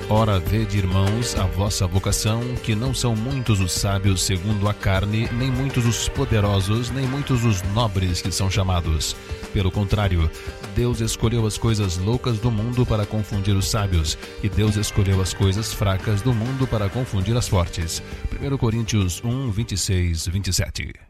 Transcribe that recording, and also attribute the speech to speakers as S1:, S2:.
S1: Ora, vede, irmãos, a vossa vocação, que não são muitos os sábios segundo a carne, nem muitos os poderosos, nem muitos os nobres que são chamados. Pelo contrário, Deus escolheu as coisas loucas do mundo para confundir os sábios, e Deus escolheu as coisas fracas do mundo para confundir as fortes. 1 Coríntios 1, 26, 27.